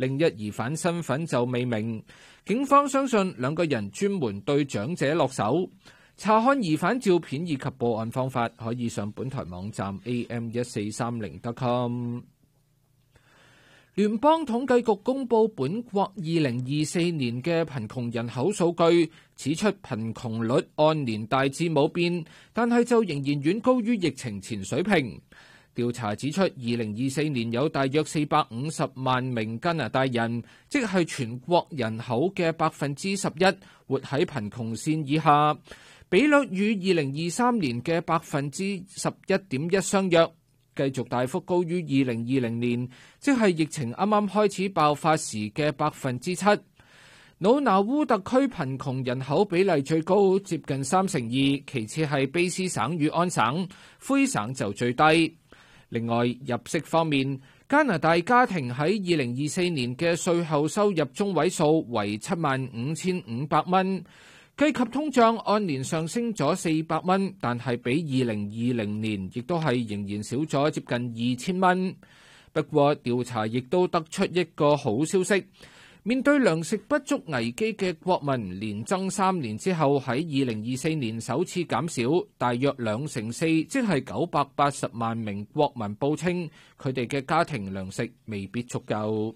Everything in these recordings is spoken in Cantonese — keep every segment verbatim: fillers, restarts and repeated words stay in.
另一疑犯身份就未明。警方相信兩個人專門對長者落手。查看疑犯照片以及報案方法，可以上本台網站 a m 一四三零 dot com。聯邦統計局公布本國二零二四年嘅貧窮人口數據，指出貧窮率按年大致冇變，但係就仍然遠高於疫情前水平。調查指出，二零二四年有大約四百五十萬名加拿大人，即係全國人口嘅百分之十一，活喺貧窮線以下，比率與二零二三年嘅百分之十一點一相若。繼續大幅高於二零二零年，即係疫情啱啱開始爆發時嘅百分之七。努拿烏特區貧窮人口比例最高，接近三成二，其次係卑斯省與安省，魁省就最低。另外，入息方面，加拿大家庭喺二零二四年嘅稅後收入中位數為七萬五千五百蚊。計及通脹按年上升咗四百蚊，但係比二零二零年亦都係仍然少咗接近二千蚊。不過調查亦都得出一個好消息，面對糧食不足危機嘅國民，連增三年之後喺二零二四年首次減少，大約兩成四，即係九百八十萬名國民報稱佢哋嘅家庭糧食未必足夠。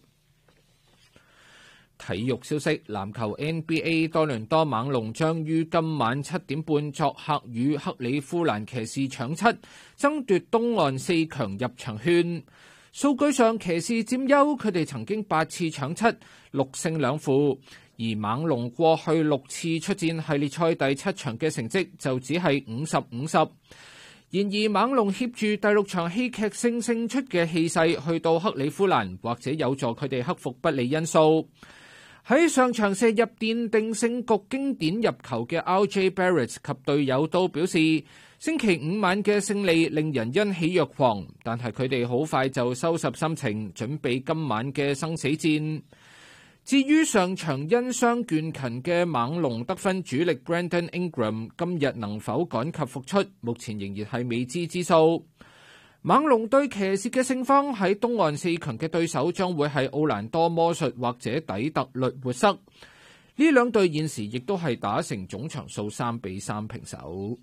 體育消息，籃球 N B A 多倫多猛龍將於今晚七點半作客與克里夫蘭騎士搶七，爭奪東岸四強入場券。數據上騎士佔優，佢哋曾經八次搶七，六勝兩負，而猛龍過去六次出戰系列賽第七場嘅成績就只係五十五十。然而猛龍挾住第六場戲劇性勝出嘅氣勢去到克里夫蘭，或者有助佢哋克服不利因素。喺上場射入奠定勝局經典入球嘅 R J Barrett 及隊友都表示，星期五晚嘅勝利令人欣喜若狂，但係佢哋好快就收拾心情，準備今晚嘅生死戰。至於上場因傷倦勤嘅猛龍得分主力 Brandon Ingram 今日能否趕及復出，目前仍然係未知之數。猛龍對騎士嘅勝方喺東岸四強嘅對手將會係奧蘭多魔術或者底特律活塞，呢兩隊現時亦都係打成總場數三比三平手。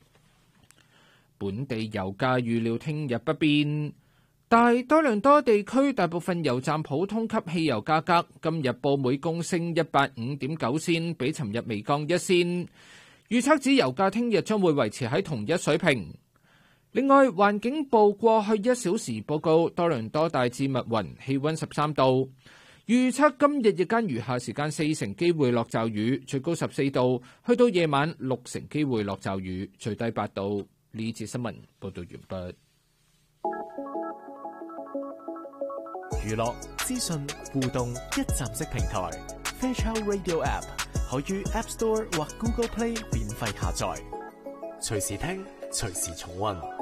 本地油價預料聽日不變，大多倫多地區大部分油站普通級汽油價格今日報每公升一百五點九仙，比尋日微降一仙。預測指油價聽日將會維持喺同一水平。另外，環境部過去一小時報告，多倫多大致密雲，氣溫十三度。預測今日日間餘下時間四成機會落驟雨，最高十四度，去到夜晚六成機會落驟雨，最低八度。呢節新聞報道完畢。 娛樂、資訊、互動一站式平台 Fairchild Radio App 可於 App Store 或 Google Play 免費下載，隨時聽，隨時重溫。